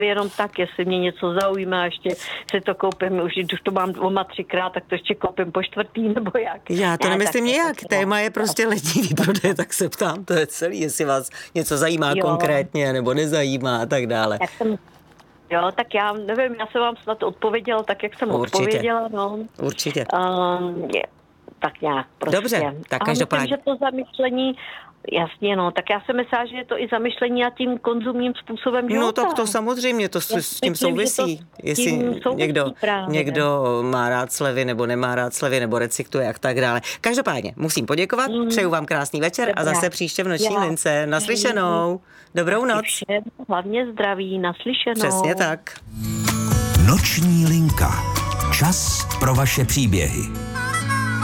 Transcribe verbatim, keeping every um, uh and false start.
jenom tak, jestli mě něco zaujímá, ještě si to koupím, už když to mám dvoma, třikrát, tak to ještě koupím po čtvrtý, nebo jak. Já to ne, nemyslím nějak, to téma je prostě letní výprodej, tak se ptám, to je celý, jestli vás něco zajímá jo. konkrétně, nebo nezajímá a tak dále. Tak jsem, jo, tak já nevím, já jsem vám snad odpověděla tak, jak jsem Určitě. odpověděla, no. Určitě. Um, je, tak nějak prostě. Dobře, tak každopádně. A myslím, že to zamyšlení, jasně, no, tak já si myslím, že je to i zamyšlení a tím konzumním způsobem života. No tak to samozřejmě, to s, s tím souvisí. Tím Jestli souvisí někdo, někdo má rád slevy, nebo nemá rád slevy, nebo recykluje a tak dále. Každopádně musím poděkovat, mm. přeju vám krásný večer Dobrá. a zase příště v noční já. lince. Naslyšenou. Dobrou noc. Všem, hlavně zdraví, naslyšenou. Přesně tak. Noční linka. Čas pro vaše příběhy.